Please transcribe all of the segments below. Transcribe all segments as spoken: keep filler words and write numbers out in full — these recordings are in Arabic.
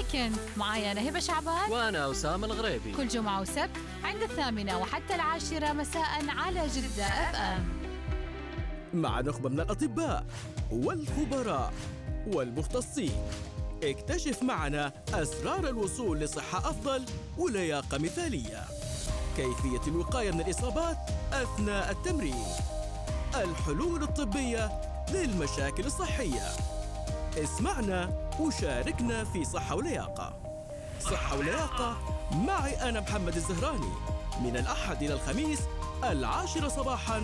الويكند معايا أنا هبة شعبان وأنا أسامة الغريبي، كل جمعة وسبت عند الثامنة وحتى العاشرة مساء على جدة اف ام، مع نخبة من الأطباء والخبراء والمختصين. اكتشف معنا أسرار الوصول لصحة أفضل ولياقة مثالية، كيفية الوقاية من الإصابات أثناء التمرين، الحلول الطبية للمشاكل الصحية. اسمعنا وشاركنا في صحة ولياقة. صحة ولياقة معي أنا محمد الزهراني، من الأحد إلى الخميس العاشرة صباحاً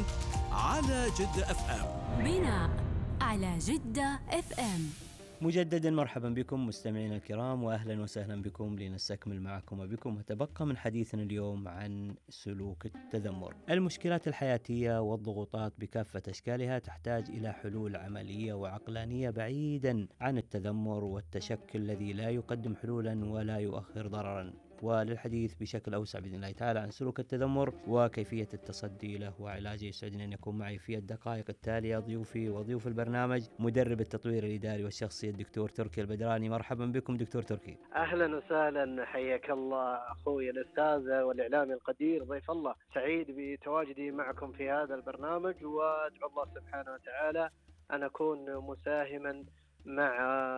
على جدة اف ام. بناء على جدة اف ام. مجددا مرحبا بكم مستمعينا الكرام، واهلا وسهلا بكم لنستكمل معكم وبكم وتبقى من حديثنا اليوم عن سلوك التذمر. المشكلات الحياتية والضغوطات بكافة اشكالها تحتاج الى حلول عملية وعقلانية بعيدا عن التذمر والتشكل الذي لا يقدم حلولا ولا يؤخر ضررا. وللحديث بشكل أوسع بإذن الله تعالى عن سلوك التذمر وكيفية التصدي له وعلاجه، يسعدني أن يكون معي في الدقائق التالية ضيوفي وضيوف البرنامج مدرب التطوير الإداري والشخصي الدكتور تركي البدراني. مرحبا بكم دكتور تركي. أهلا وسهلا، حياك الله أخوي الأستاذ والإعلامي القدير ضيف الله، سعيد بتواجدي معكم في هذا البرنامج، وأدعو الله سبحانه وتعالى أن أكون مساهما مع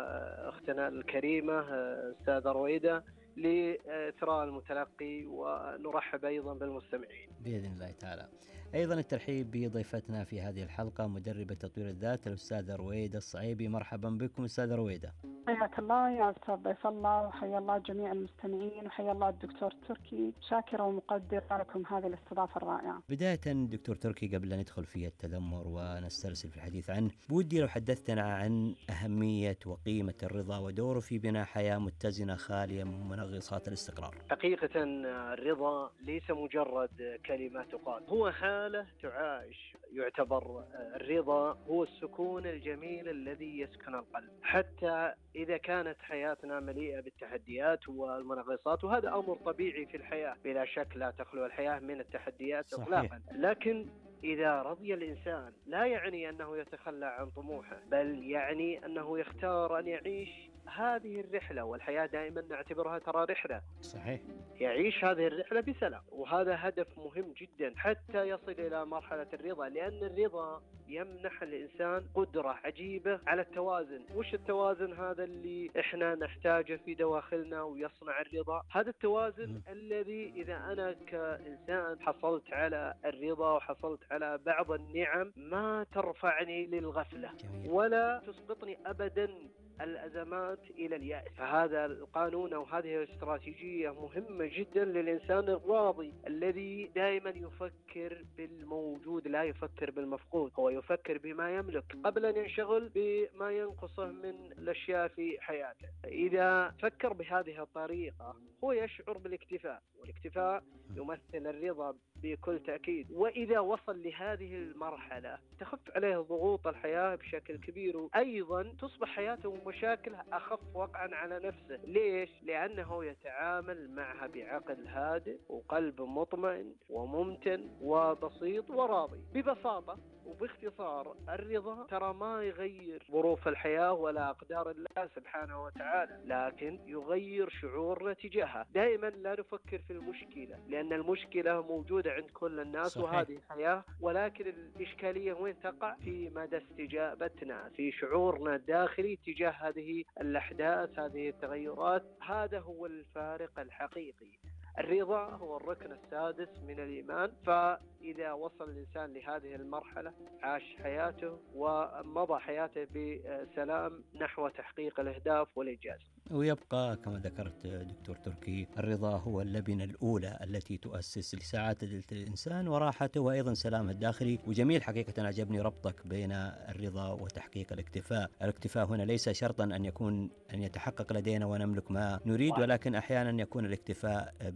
أختنا الكريمة أستاذة رويدة لإثراء المتلقي، ونرحب أيضا بالمستمعين بإذن الله تعالى. أيضا الترحيب بضيفتنا في هذه الحلقة مدربة تطوير الذات الأستاذة رويدة الصعيبي. مرحبا بكم أستاذة رويدة. حياك الله يا أستاذ ضيف الله، وحيا الله جميع المستمعين، وحيا الله الدكتور تركي. شاكرة ومقدرة لكم هذه الاستضافة الرائعة. بداية دكتور تركي، قبل أن ندخل في التذمر ونسترسل في الحديث عنه، بودي لو حدثتنا عن أهمية وقيمة الرضا ودوره في بناء حياة متزنة خالية من منغصات الاستقرار. حقيقة الرضا ليس مجرد كلمة تقال، هو حالة تعاش. يعتبر الرضا هو السكون الجميل الذي يسكن القلب، حتى إذا كانت حياتنا مليئة بالتحديات والمنغصات، وهذا أمر طبيعي في الحياة بلا شك، لا تخلو الحياة من التحديات إطلاقا. لكن إذا رضي الإنسان لا يعني أنه يتخلى عن طموحه، بل يعني أنه يختار أن يعيش هذه الرحلة، والحياة دائما نعتبرها ترى رحلة. صحيح. يعيش هذه الرحلة بسلام، وهذا هدف مهم جدا حتى يصل إلى مرحلة الرضا، لأن الرضا يمنح الإنسان قدرة عجيبة على التوازن. وش التوازن هذا اللي إحنا نحتاجه في دواخلنا ويصنع الرضا؟ هذا التوازن م. الذي إذا أنا كإنسان حصلت على الرضا وحصلت على بعض النعم ما ترفعني للغفلة جميل. ولا تسقطني أبدا الأزمات إلى اليأس. فهذا القانون أو هذه الاستراتيجية مهمة جدا للإنسان الراضي الذي دائما يفكر بالموجود لا يفكر بالمفقود، هو يفكر بما يملك قبل أن ينشغل بما ينقصه من الأشياء في حياته. إذا فكر بهذه الطريقة هو يشعر بالاكتفاء، والاكتفاء يمثل الرضا بكل تأكيد. وإذا وصل لهذه المرحلة تخف عليه ضغوط الحياة بشكل كبير، وأيضا تصبح حياته ومشاكله أخف وقعا على نفسه. ليش؟ لأنه يتعامل معها بعقل هادئ وقلب مطمئن وممتن وبسيط وراضي. ببساطة وباختصار، الرضا ترى ما يغير ظروف الحياة ولا أقدار الله سبحانه وتعالى، لكن يغير شعورنا تجاهها. دائما لا نفكر في المشكلة، لأن المشكلة موجودة عند كل الناس. صحيح. وهذه الحياة، ولكن الإشكالية وين تقع؟ في مدى استجابتنا، في شعورنا الداخلي تجاه هذه الأحداث، هذه التغيرات. هذا هو الفارق الحقيقي. الرضا هو الركن السادس من الإيمان، فإذا وصل الإنسان لهذه المرحلة عاش حياته ومضى حياته بسلام نحو تحقيق الأهداف والإنجاز. ويبقى كما ذكرت دكتور تركي، الرضا هو اللبنة الأولى التي تؤسس لسعادة الإنسان وراحته وأيضا سلامه الداخلي. وجميل حقيقة، عجبني ربطك بين الرضا وتحقيق الاكتفاء. الاكتفاء هنا ليس شرطا أن يكون أن يتحقق لدينا ونملك ما نريد، ولكن أحيانا يكون الاكتفاء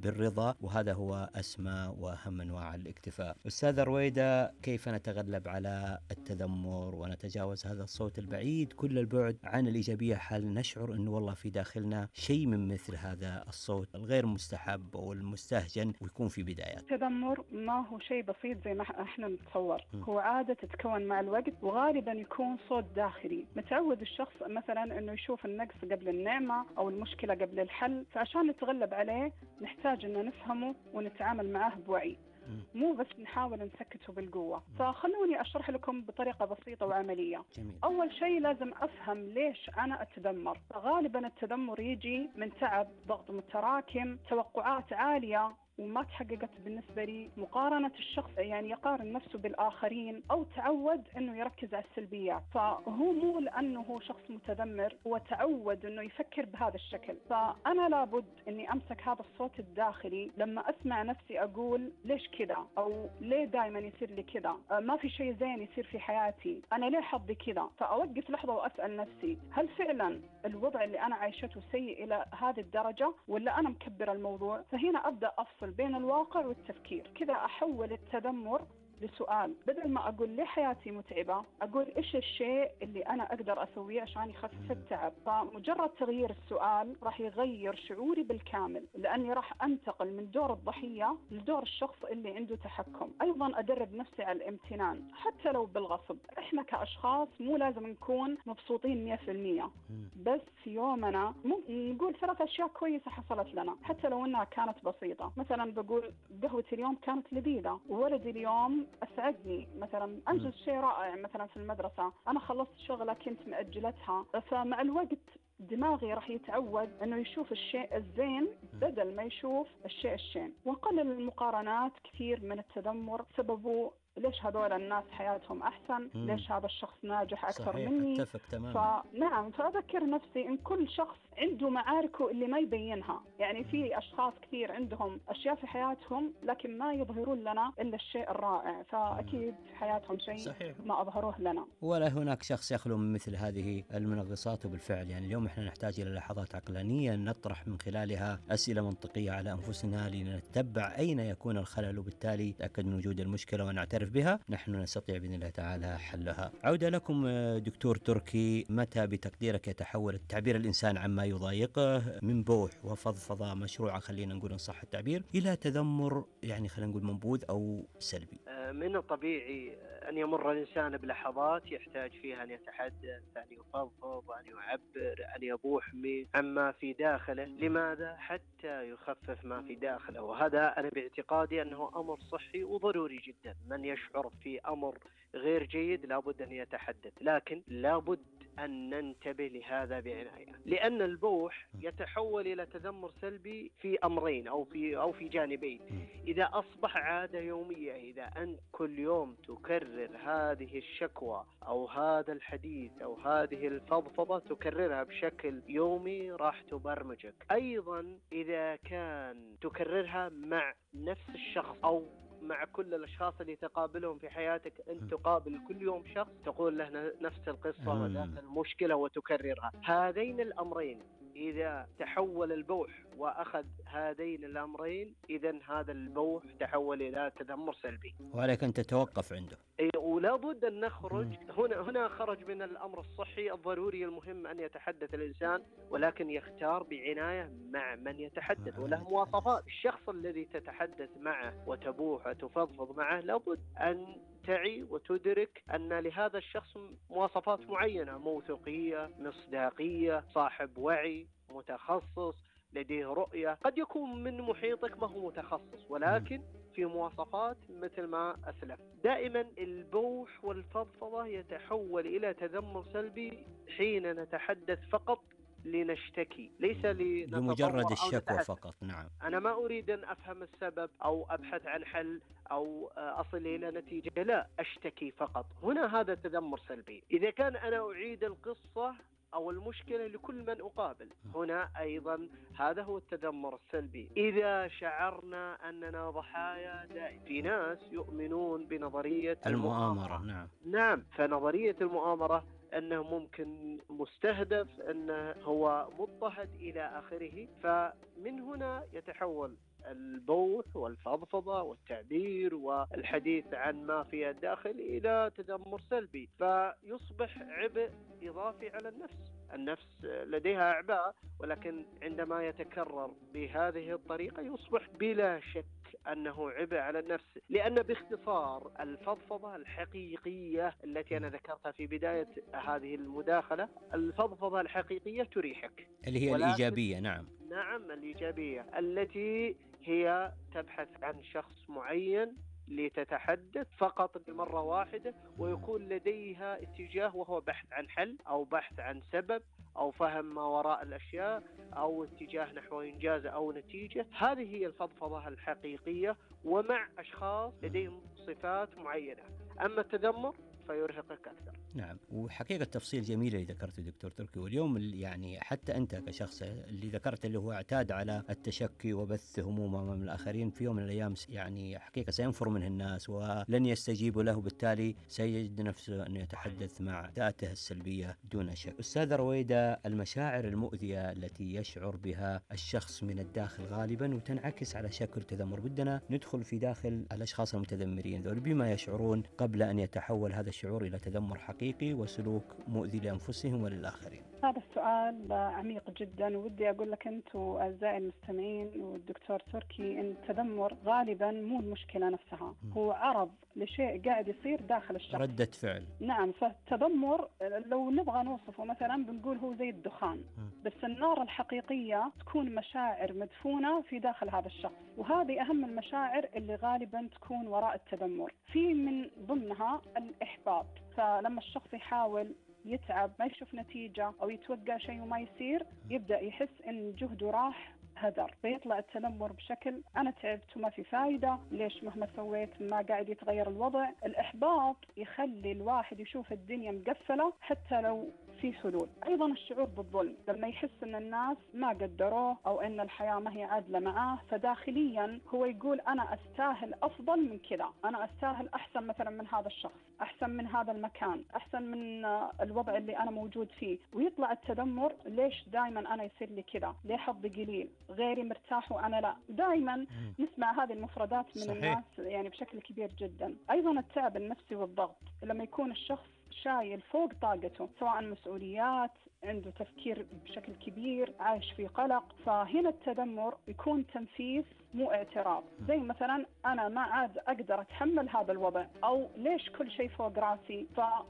بالرضا، وهذا هو أسمى وأهم أنواع الاكتفاء. أستاذة رويدة، كيف نتغلب على التذمر ونتجاوز هذا الصوت البعيد كل البعد عن الإيجابية حال نشعر أنه والله في داخلنا شيء من مثل هذا الصوت الغير مستحب أو المستهجن ويكون في بدايات؟ التذمر ما هو شيء بسيط زي ما احنا نتصور، هو عادة تتكون مع الوقت، وغالبا يكون صوت داخلي متعود الشخص مثلا انه يشوف النقص قبل النعمة او المشكلة قبل الحل، فعشان نتغلب عليه نحتاج ان نفهمه ونتعامل معه بوعي، مو بس نحاول نسكته بالقوة. فخلوني أشرح لكم بطريقة بسيطة وعملية. جميل. أول شيء لازم أفهم ليش أنا أتذمر. فغالبا التذمر يجي من تعب، ضغط متراكم، توقعات عالية وما تحققت بالنسبة لي، مقارنة الشخص يعني يقارن نفسه بالآخرين، أو تعود أنه يركز على السلبيات. فهو مو لأنه هو شخص متذمر، هو تعود أنه يفكر بهذا الشكل. فأنا لابد أني أمسك هذا الصوت الداخلي لما أسمع نفسي أقول ليش كذا، أو ليه دائما يصير لي كذا، ما في شيء زين يصير في حياتي، أنا ليه حظي كذا. فأوقف لحظة وأسأل نفسي، هل فعلا الوضع اللي أنا عايشته سيء إلى هذه الدرجة، ولا أنا مكبر الموضوع؟ فهنا أبدأ أفصل بين الواقع والتفكير. كذا أحول التذمر لسؤال، بدل ما أقول ليه حياتي متعبة، أقول إيش الشيء اللي أنا أقدر أسويه عشان يخفف التعب. فمجرد تغيير السؤال راح يغير شعوري بالكامل، لأني راح أنتقل من دور الضحية لدور الشخص اللي عنده تحكم. أيضا أدرب نفسي على الامتنان حتى لو بالغصب. إحنا كأشخاص مو لازم نكون مبسوطين مية في المية، بس في يومنا نقول ثلاث أشياء كويسة حصلت لنا حتى لو أنها كانت بسيطة. مثلا بقول قهوتي اليوم كانت لذيذة، وولدي اليوم أسعدني، مثلا أنجز شيء رائع مثلا في المدرسة، أنا خلصت شغلة كنت مأجلتها. فمع الوقت دماغي راح يتعود أنه يشوف الشيء الزين بدل ما يشوف الشيء الشين. ونقلل المقارنات. كثير من التذمر سببه ليش هذول الناس حياتهم أحسن، مم. ليش هذا الشخص ناجح أكثر صحيح، مني. أتفق تماما. فنعم، فأذكر نفسي إن كل شخص عنده معاركه اللي ما يبينها. يعني في أشخاص كثير عندهم أشياء في حياتهم لكن ما يظهرون لنا إلا الشيء الرائع، فأكيد في حياتهم شيء صحيح. ما أظهروه لنا. ولا هناك شخص يخلو من مثل هذه المنغصات. وبالفعل يعني اليوم احنا نحتاج إلى لحظات عقلانية نطرح من خلالها أسئلة منطقية على أنفسنا لنتبع أين يكون الخلل، وبالتالي نتأكد من وجود المشكلة ونعترف بها. نحن نستطيع بإذن الله تعالى حلها. عودة لكم دكتور تركي، متى بتقديرك يتحول التعبير الإنسان عما يضايقه من بوح وفضفضة مشروعة، خلينا نقول إن صح التعبير، إلى تذمر يعني خلينا نقول منبوذ أو سلبي؟ من الطبيعي أن يمر الإنسان بلحظات يحتاج فيها أن يتحدث، أن يفضفض، أن يعبر، أن يبوح عما في داخله. لماذا؟ حتى يخفف ما في داخله. وهذا أنا باعتقادي أنه أمر صحي وضروري جدا. من يشعر في أمر غير جيد لابد أن يتحدث، لكن لابد أن ننتبه لهذا بعناية، لأن البوح يتحول إلى تذمر سلبي في أمرين أو في أو في جانبين. إذا أصبح عادة يومية، إذا أنت كل يوم تكرر هذه الشكوى أو هذا الحديث أو هذه الفضفضة تكررها بشكل يومي راح تبرمجك. أيضا إذا كان تكررها مع نفس الشخص أو مع كل الأشخاص اللي تقابلهم في حياتك، أنت تقابل كل يوم شخص تقول له نفس القصة وذات المشكلة وتكررها. هذين الأمرين إذا تحول البوح وأخذ هذين الأمرين، إذن هذا البوح تحول إلى تذمر سلبي، وعليك أن تتوقف عنده. ولا بد أن نخرج. هنا هنا خرج من الأمر الصحي الضروري المهم أن يتحدث الإنسان، ولكن يختار بعناية مع من يتحدث وله مواصفات. الشخص الذي تتحدث معه وتبوح وتفضفض معه لابد أن تعي وتدرك أن لهذا الشخص مواصفات معينة: موثوقية، مصداقية، صاحب وعي، متخصص، لديه رؤية. قد يكون من محيطك ما هو متخصص، ولكن في مواصفات مثل ما أسلف. دائما البوح والفضفضة يتحول إلى تذمر سلبي حين نتحدث فقط لنشتكي، ليس لمجرد الشكوى فقط. نعم، أنا ما أريد أن أفهم السبب أو أبحث عن حل أو أصل إلى نتيجة، لا، أشتكي فقط. هنا هذا تذمر سلبي. إذا كان أنا أعيد القصة أو المشكلة لكل من أقابل، هنا أيضا هذا هو التذمر السلبي. إذا شعرنا أننا ضحايا دائما، في ناس يؤمنون بنظرية المؤامرة. نعم نعم فنظرية المؤامرة أنه ممكن مستهدف، أنه هو مضطهد إلى آخره. فمن هنا يتحول البوح والفضفضة والتعبير والحديث عن ما في الداخل إلى تذمر سلبي، فيصبح عبء إضافي على النفس. النفس لديها أعباء، ولكن عندما يتكرر بهذه الطريقة يصبح بلا شك أنه عبء على النفس. لأن باختصار الفضفضة الحقيقية التي أنا ذكرتها في بداية هذه المداخلة، الفضفضة الحقيقية تريحك، اللي هي الإيجابية. نعم نعم الإيجابية التي هي تبحث عن شخص معين لتتحدث فقط لمرة واحدة، ويكون لديها اتجاه وهو بحث عن حل أو بحث عن سبب أو فهم ما وراء الأشياء أو اتجاه نحو إنجاز أو نتيجة. هذه هي الفضفضة الحقيقية، ومع أشخاص لديهم صفات معينة. أما التذمر فيرهقك أكثر. نعم، وحقيقة تفصيل جميل اللي ذكرته دكتور تركي. واليوم يعني حتى أنت كشخص اللي ذكرت اللي هو اعتاد على التشكي وبث همومه أمام الآخرين، في يوم من الأيام يعني حقيقة سينفر منه الناس ولن يستجيبوا له، بالتالي سيجد نفسه أنه يتحدث مع ذاته السلبية دون شك. أستاذة رويدة، المشاعر المؤذية التي يشعر بها الشخص من الداخل غالبا وتنعكس على شكل تذمر، بدنا ندخل في داخل الأشخاص المتذمرين ذول بما يشعرون قبل أن يتحول هذا الشعور إلى تذمر حقيقي وسلوك مؤذي لأنفسهم وللآخرين. هذا السؤال عميق جدا، ودي أقول لك أنتوا أعزائي المستمعين والدكتور تركي أن التذمر غالبا مو المشكلة نفسها، هو عرض لشيء قاعد يصير داخل الشخص، ردة فعل. نعم، فالتذمر لو نبغى نوصفه مثلا بنقول هو زي الدخان، بس النار الحقيقية تكون مشاعر مدفونة في داخل هذا الشخص، وهذه أهم المشاعر اللي غالبا تكون وراء التذمر. في من ضمنها الإحباط، فلما الشخص يحاول يتعب ما يشوف نتيجة أو يتوقع شيء وما يصير، يبدأ يحس إن جهده راح هدر، فيطلع التذمر بشكل أنا تعبت وما في فايدة، ليش مهما سويت ما قاعد يتغير الوضع. الإحباط يخلي الواحد يشوف الدنيا مقفلة حتى لو في حلول. أيضا الشعور بالظلم، لما يحس أن الناس ما قدروه أو أن الحياة ما هي عادلة معاه، فداخليا هو يقول أنا أستاهل أفضل من كذا، أنا أستاهل أحسن مثلا من هذا الشخص، أحسن من هذا المكان، أحسن من الوضع اللي أنا موجود فيه. ويطلع التذمر، ليش دائما أنا يصير لي كذا، ليه حظي قليل، غيري مرتاح وأنا لا. دائما نسمع هذه المفردات من صحيح. الناس يعني بشكل كبير جدا. أيضا التعب النفسي والضغط، لما يكون الشخص شايل فوق طاقته، سواء مسؤوليات، عنده تفكير بشكل كبير، عايش في قلق، فهنا التذمر يكون تنفيذ مو اعتراض. زي مثلا أنا ما عاد أقدر أتحمل هذا الوضع، أو ليش كل شيء فوق راسي،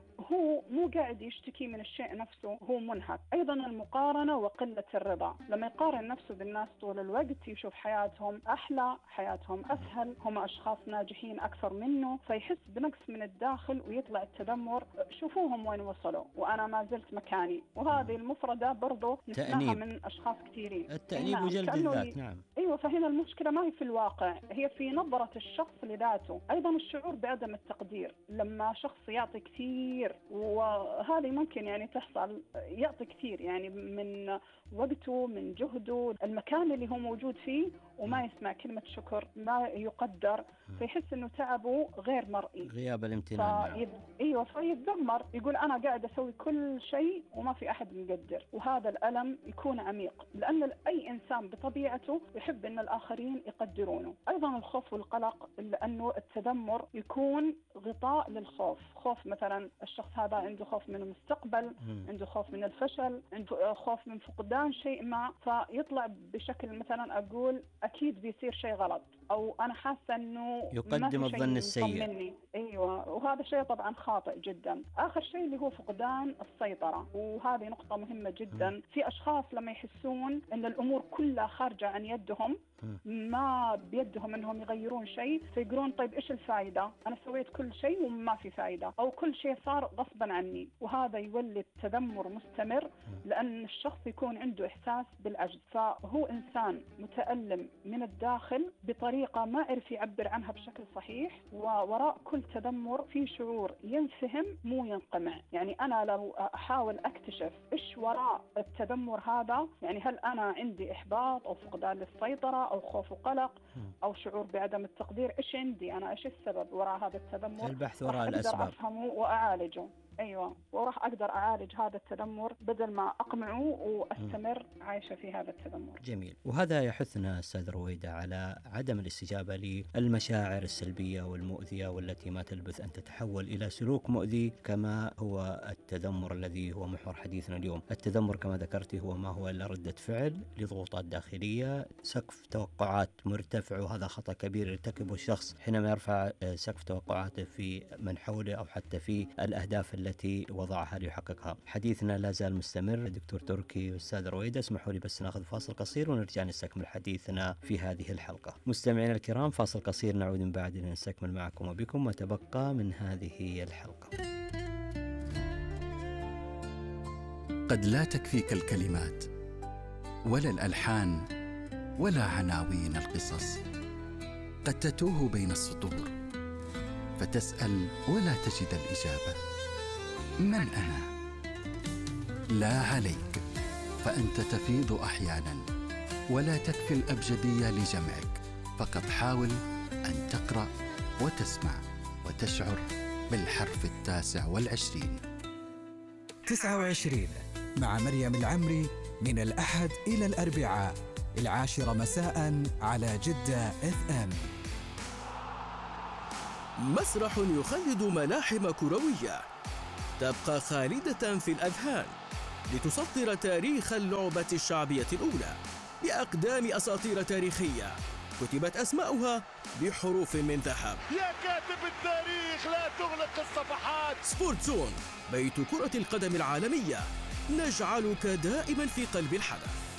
فهو مو قاعد يشتكي من الشيء نفسه، هو منهك. أيضا المقارنة وقلة الرضا، لما يقارن نفسه بالناس طول الوقت يشوف حياتهم أحلى، حياتهم أسهل، هم أشخاص ناجحين أكثر منه، فيحس بنقص من الداخل ويطلع التذمر، شوفوهم وين وصلوا وأنا ما زلت مكاني. وهذه المفردة برضو نسمعها من أشخاص كثيرين، التأنيب نعم. وجلد الذات. نعم أيوة، فهنا المشكلة ما هي في الواقع، هي في نظرة الشخص لذاته. أيضا الشعور بعدم التقدير، لما شخص يعطي كثير، وهذه ممكن يعني تحصل، يعطي كثير يعني من وقته من جهده، المكان اللي هو موجود فيه، وما يسمع كلمة شكر، ما يقدر، فيحس إنه تعبه غير مرئي، غياب الامتنان. فيب... أيوة، فيتذمر، يقول أنا قاعد أسوي كل شيء وما في أحد مقدر. وهذا الألم يكون عميق، لأن أي إنسان بطبيعته يحب أن الآخرين يقدرونه. أيضا الخوف والقلق، لأنه التذمر يكون غطاء للخوف. خوف مثلا الشخص هذا عنده خوف من المستقبل، عنده خوف من الفشل، عنده خوف من فقدان شيء ما، فيطلع بشكل مثلا أقول أكيد بيصير شيء غلط، أو أنا حاسة أنه يقدم الظن السيء. أيوة، وهذا شيء طبعا خاطئ جدا. آخر شيء اللي هو فقدان السيطرة، وهذه نقطة مهمة جدا. في أشخاص لما يحسون أن الأمور كلها خارجة عن يدهم، ما بيدهم أنهم يغيرون شيء، فيقولون طيب إيش الفائدة، أنا سويت كل شيء وما في فائدة، أو كل شيء صار غصبا عني. وهذا يولد تذمر مستمر، لأن الشخص يكون عنده إحساس بالعجز، فهو إنسان متألم من الداخل بطريقة ما عرف يعبر عنها بشكل صحيح. ووراء كل تذمر في شعور ينفهم مو ينقمع. يعني أنا لو أحاول أكتشف إيش وراء التذمر هذا، يعني هل أنا عندي إحباط أو فقدان للسيطرة أو خوف وقلق أو شعور بعدم التقدير، إيش عندي أنا، إيش السبب وراء هذا التذمر، البحث وراء الأسباب، أفهمه وأعالجه. أيوة، وراح أقدر أعالج هذا التذمر بدل ما أقمعه وأستمر عايشة في هذا التذمر. جميل. وهذا يحثنا أستاذ رويدة على عدم الاستجابة للمشاعر السلبية والمؤذية والتي ما تلبث أن تتحول إلى سلوك مؤذي كما هو التذمر الذي هو محور حديثنا اليوم. التذمر كما ذكرتي هو ما هو إلا ردة فعل لضغوطات داخلية، سقف توقعات مرتفع، وهذا خطأ كبير يرتكبه الشخص حينما يرفع سقف توقعاته في من حوله أو حتى في الأهداف التي وضعها ليحققها. حديثنا لا زال مستمر دكتور تركي والأستاذ رويدة. اسمحوا لي بس ناخذ فاصل قصير ونرجع نستكمل حديثنا في هذه الحلقة. مستمعينا الكرام، فاصل قصير نعود من بعد لنستكمل معكم وبكم ما تبقى من هذه الحلقة. قد لا تكفيك الكلمات ولا الألحان ولا عناوين القصص، قد تتوه بين السطور فتسأل ولا تجد الإجابة. من أنا؟ لا عليك، فأنت تفيض أحيانا ولا تكفي الأبجدية لجمعك، فقد حاول أن تقرأ وتسمع وتشعر بالحرف التاسع والعشرين. تسعة وعشرين مع مريم العمري من الأحد إلى الأربعاء العاشرة مساء على جدة اف ام. مسرح يخلد ملاحم كروية تبقى خالدة في الأذهان لتسطر تاريخ اللعبة الشعبية الأولى بأقدام أساطير تاريخية كتبت أسماؤها بحروف من ذهب. يا كاتب التاريخ لا تغلق الصفحات. سبورت زون، بيت كرة القدم العالمية، نجعلك دائما في قلب الحدث.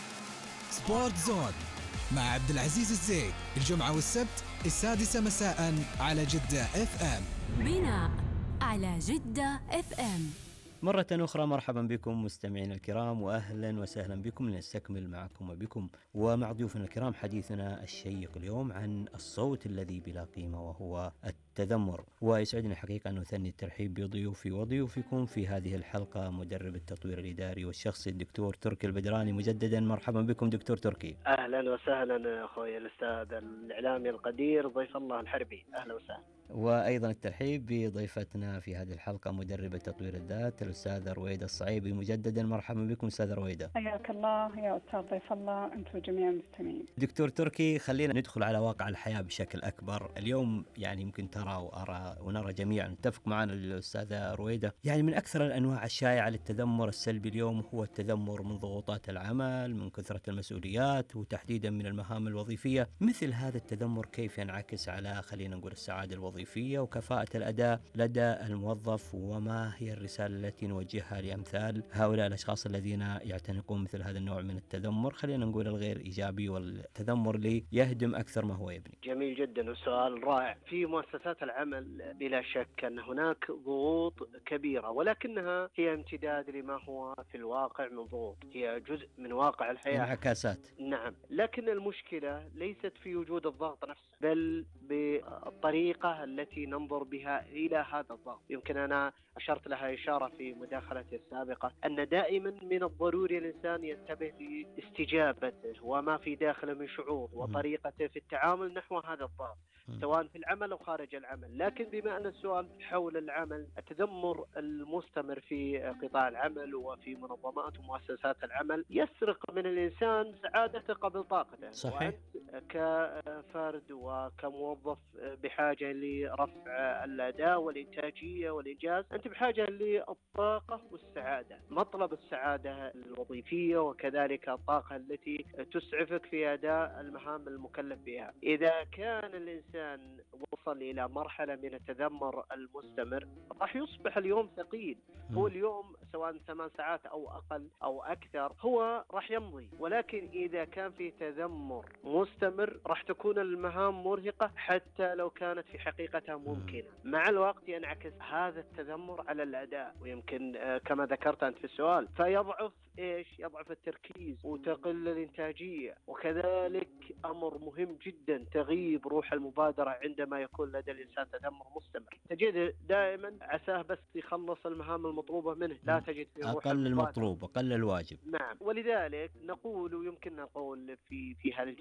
سبورت زون مع عبد العزيز الزيد الجمعة والسبت السادسة مساء على جدة اف ام. بناء على جدة اف ام. مرة أخرى مرحبا بكم مستمعين الكرام، وأهلا وسهلا بكم لنستكمل معكم وبكم ومع ضيوفنا الكرام حديثنا الشيق اليوم عن الصوت الذي بلا قيمة وهو التذمر. ويسعدني حقيقة أن أثني الترحيب بضيوفي وضيوفكم في هذه الحلقة مدرب التطوير الإداري والشخصي الدكتور تركي البدراني. مجددا مرحبا بكم دكتور تركي. أهلا وسهلا أخوي الأستاذ الإعلامي القدير ضيف الله الحربي، أهلا وسهلا. وأيضا الترحيب بضيفتنا في هذه الحلقة مدربة تطوير الذات الأستاذة رويدة الصعيبي. مجددا مرحبا بكم أستاذة رويدة. حياك الله يا أستاذ ضيف الله، أنتم جميع المستمعين. دكتور تركي، خلينا ندخل على واقع الحياة بشكل أكبر. اليوم يعني يمكن ترى وأرى ونرى جميعا، نتفق معنا الأستاذة رويدة، يعني من أكثر الأنواع الشائعة للتذمر السلبي اليوم هو التذمر من ضغوطات العمل، من كثرة المسؤوليات وتحديدا من المهام الوظيفية. مثل هذا التذمر كيف ينعكس على خلينا نقول السعادة الوظيفية وكفاءة الأداء لدى الموظف، وما هي الرسالة التي نوجهها لأمثال هؤلاء الأشخاص الذين يعتنقون مثل هذا النوع من التذمر، خلينا نقول الغير إيجابي والتذمر اللي يهدم أكثر ما هو يبني؟ جميل جدا وسؤال رائع. في مؤسسات العمل بلا شك أن هناك ضغوط كبيرة، ولكنها هي امتداد لما هو في الواقع من ضغوط، هي جزء من واقع الحياة، انعكاسات. نعم، لكن المشكلة ليست في وجود الضغط نفسه بل بالطريقة التي ننظر بها إلى هذا الضغط. يمكن أنا أشرت لها إشارة في مداخلتي السابقة أن دائما من الضروري الإنسان ينتبه لاستجابته وما في داخله من شعور وطريقته في التعامل نحو هذا الضغط سواء في العمل أو خارج العمل. لكن بما أن السؤال حول العمل، التذمر المستمر في قطاع العمل وفي منظمات ومؤسسات العمل يسرق من الإنسان سعادته قبل طاقته. صحيح. كفرد وكموظف بحاجة لرفع الأداء والإنتاجية والإنجاز، أنت بحاجة للطاقة والسعادة، مطلب السعادة الوظيفية وكذلك الطاقة التي تسعفك في أداء المهام المكلف بها. إذا كان الإنسان وصل إلى مرحلة من التذمر المستمر راح يصبح اليوم ثقيل. هو اليوم سواء ثمان ساعات أو أقل أو أكثر هو راح يمضي، ولكن إذا كان في تذمر مستمر راح تكون المهام مرهقة حتى لو كانت في حقيقتها ممكنة. مع الوقت ينعكس هذا التذمر على الأداء، ويمكن كما ذكرت أنت في السؤال فيضعف إيش؟ يضعف التركيز وتقل الإنتاجية، وكذلك أمر مهم جدا تغيب روح المبادرة عندما يكون لدى الإنسان تذمر مستمر. تجد دائما عساه بس يخلص المهام المطلوبة منه، لا تجد في روح أقل المطلوب أقل الواجب. نعم، ولذلك نقول ويمكن نقول في في هذا الجانب وفي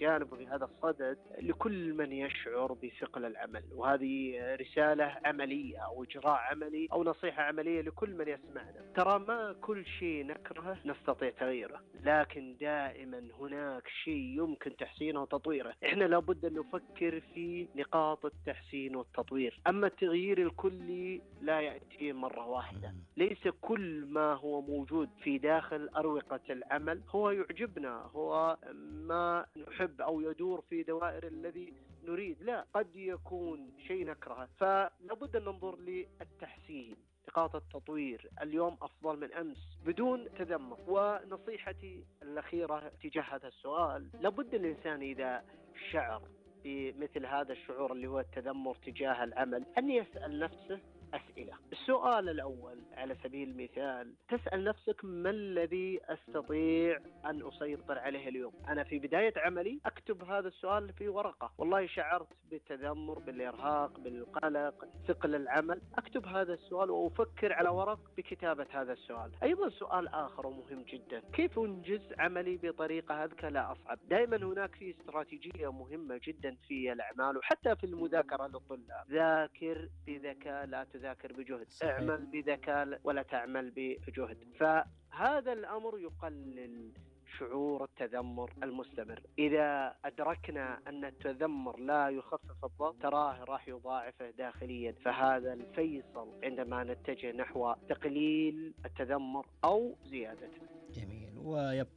هذا الصدد لكل من يشعر بثقل العمل، وهذه رسالة عملية أو إجراء عملي أو نصيحة عملية لكل من يسمعنا. ترى ما كل شيء نكرهه نستطيع تغييره، لكن دائما هناك شيء يمكن تحسينه وتطويره. إحنا لابد أن نفكر في نقاط التحسين والتطوير. أما التغيير الكلي لا يأتي مرة واحدة. ليس كل ما هو موجود في داخل أروقة العمل هو يعجبنا، هو ما نحب أو يدور في دوائر الذي نريد. لا، قد يكون شيء نكرهه، فلابد أن ننظر للتحسين، نقاط التطوير. اليوم أفضل من أمس بدون تذمر. ونصيحتي الأخيرة تجاه هذا السؤال، لابد الإنسان إذا شعر بمثل هذا الشعور اللي هو التذمر تجاه العمل أن يسأل نفسه أسئلة. السؤال الأول على سبيل المثال، تسأل نفسك ما الذي أستطيع أن أسيطر عليه اليوم؟ أنا في بداية عملي أكتب هذا السؤال في ورقة، والله شعرت بالتذمر، بالإرهاق، بالقلق، ثقل العمل، أكتب هذا السؤال وأفكر على ورق بكتابة هذا السؤال. أيضا سؤال آخر ومهم جدا، كيف أنجز عملي بطريقة أذكى لا أصعب؟ دائما هناك في استراتيجية مهمة جدا في الأعمال وحتى في المذاكرة للطلاب. ذاكر بذكاء لا تذاكر بجهد، صحيح. اعمل بذكاء ولا تعمل بجهد. فهذا الأمر يقلل شعور التذمر المستمر. إذا أدركنا أن التذمر لا يخفف الضغط، تراه راح يضاعفه داخليا. فهذا الفيصل عندما نتجه نحو تقليل التذمر أو زيادته. جميل. ويبقى